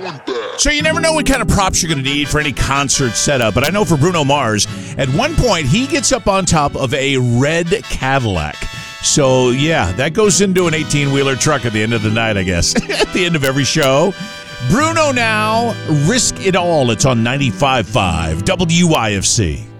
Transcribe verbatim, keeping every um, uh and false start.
So you never know what kind of props you're going to need for any concert setup. But I know for Bruno Mars, at one point, he gets up on top of a red Cadillac. So, yeah, that goes into an eighteen-wheeler truck at the end of the night, I guess. At the end of every show. Bruno now, Risk It All. It's on ninety-five point five W I F C.